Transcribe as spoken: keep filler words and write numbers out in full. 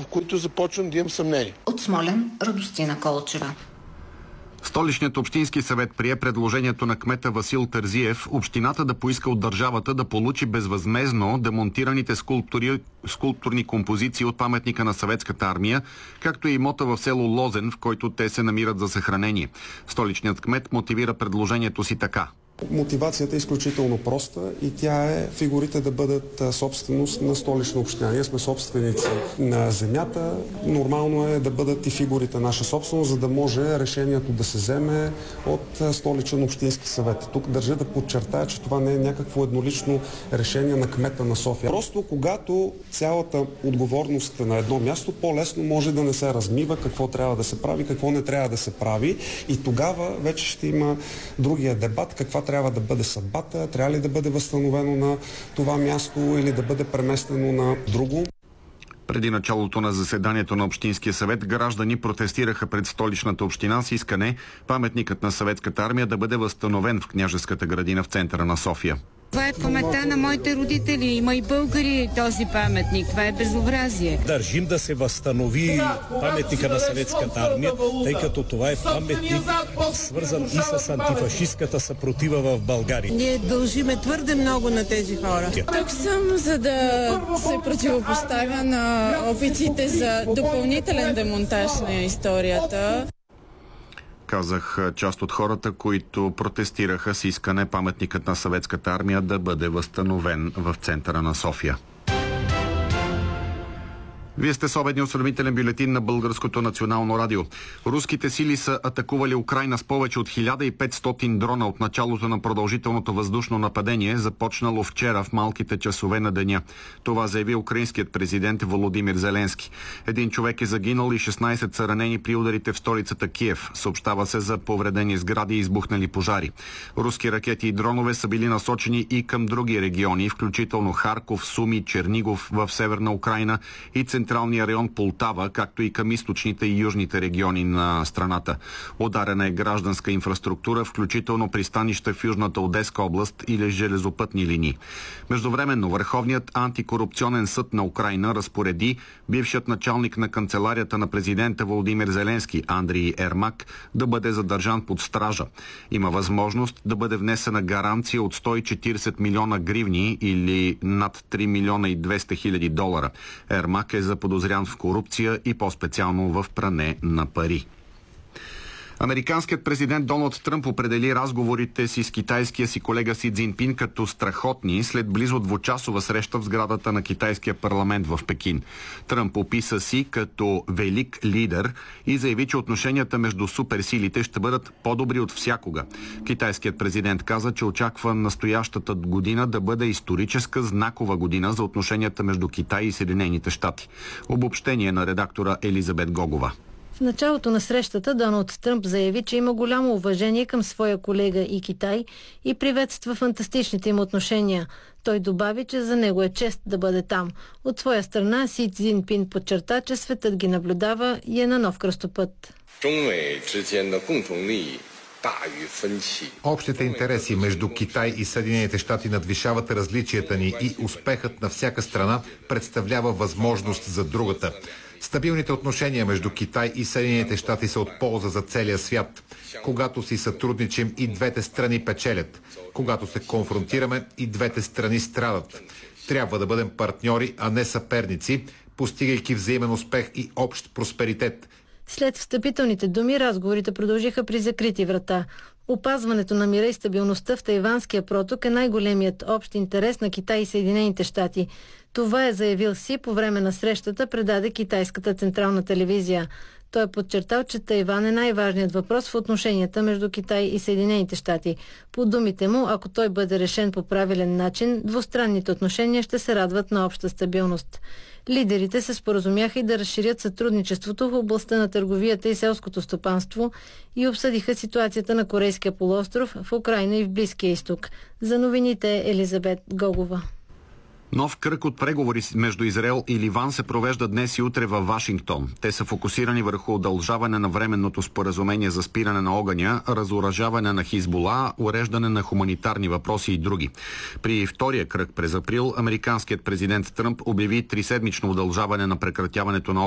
които започвам да имам съмнение. От Смолян, Радостина Колчева. Столичният общински съвет прие предложението на кмета Васил Терзиев общината да поиска от държавата да получи безвъзмездно демонтираните скулптури, скулптурни композиции от паметника на Съветската армия, както и имота в село Лозен, в който те се намират за съхранение. Столичният кмет мотивира предложението си така. Мотивацията е изключително проста и тя е фигурите да бъдат собственост на Столична община. Ние сме собственици на земята. Нормално е да бъдат и фигурите наша собственост, за да може решението да се вземе от Столичен общински съвет. Тук държа да подчертая, че това не е някакво еднолично решение на кмета на София. Просто когато цялата отговорност е на едно място, по-лесно може да не се размива какво трябва да се прави, какво не трябва да се прави и тогава вече ще има другия дебат, каква трябва да бъде съдбата, трябва ли да бъде възстановено на това място или да бъде преместено на друго. Преди началото на заседанието на Общинския съвет граждани протестираха пред Столичната община с искане паметникът на Съветската армия да бъде възстановен в Княжеската градина в центъра на София. Това е паметта на моите родители. Има и българи този паметник. Това е безобразие. Държим да се възстанови паметника на Съветската армия, тъй като това е паметник свързан и с антифашистката съпротива в България. Ние дължиме твърде много на тези хора. Тук съм, за да се противопоставя на опитите за допълнителен демонтаж на историята. Казах част от хората, които протестираха с искане паметникът на Съветската армия да бъде възстановен в центъра на София. Вие сте с обедния осведомителен бюлетин на Българското национално радио. Руските сили са атакували Украйна с повече от хиляда и петстотин дрона от началото на продължителното въздушно нападение, започнало вчера в малките часове на деня. Това заяви украинският президент Володимир Зеленски. Един човек е загинал и шестнайсет са ранени при ударите в столицата Киев. Съобщава се за повредени сгради и избухнали пожари. Руски ракети и дронове са били насочени и към други региони, включително Харков, Суми, Чернигов в северна Украйна и централния район Полтава, както и към източните и южните региони на страната. Ударена е гражданска инфраструктура, включително пристанища в Южната Одеска област или железопътни линии. Междувременно Върховният антикорупционен съд на Украйна разпореди бившият началник на канцеларията на президента Володимир Зеленски, Андрий Ермак, да бъде задържан под стража. Има възможност да бъде внесена гаранция от сто и четирийсет милиона гривни или над три милиона и двеста хиляди долара. Ермак е заподозрян в корупция и по-специално в пране на пари. Американският президент Доналд Тръмп определи разговорите си с китайския си колега Си Цзинпин като страхотни след близо двучасова среща в сградата на китайския парламент в Пекин. Тръмп описа Си като велик лидер и заяви, че отношенията между суперсилите ще бъдат по-добри от всякога. Китайският президент каза, че очаква настоящата година да бъде историческа знакова година за отношенията между Китай и Съединените щати. Обобщение на редактора Елизабет Гогова. В началото на срещата Доналд Тръмп заяви, че има голямо уважение към своя колега и Китай и приветства фантастичните им отношения. Той добави, че за него е чест да бъде там. От своя страна Си Цзинпин подчерта, че светът ги наблюдава и е на нов кръстопът. Общите интереси между Китай и Съединените щати надвишават различията ни и успехът на всяка страна представлява възможност за другата. Стабилните отношения между Китай и Съединените щати са от полза за целия свят. Когато си сътрудничим, и двете страни печелят. Когато се конфронтираме, и двете страни страдат. Трябва да бъдем партньори, а не съперници, постигайки взаимен успех и общ просперитет. След встъпителните думи, разговорите продължиха при закрити врата. Опазването на мира и стабилността в Тайванския проток е най-големият общ интерес на Китай и Съединените щати. Това е заявил Си по време на срещата, предаде китайската централна телевизия. Той е подчертал, че Тайван е най-важният въпрос в отношенията между Китай и Съединените щати. По думите му, ако той бъде решен по правилен начин, двустранните отношения ще се радват на обща стабилност. Лидерите се споразумяха и да разширят сътрудничеството в областта на търговията и селското стопанство и обсъдиха ситуацията на Корейския полуостров, в Украйна и в Близкия изток. За новините е Елизабет Гогова. Нов кръг от преговори между Израел и Ливан се провежда днес и утре във Вашингтон. Те са фокусирани върху удължаване на временното споразумение за спиране на огъня, разоръжаване на Хизбула, уреждане на хуманитарни въпроси и други. При втория кръг през април американският президент Тръмп обяви триседмично удължаване на прекратяването на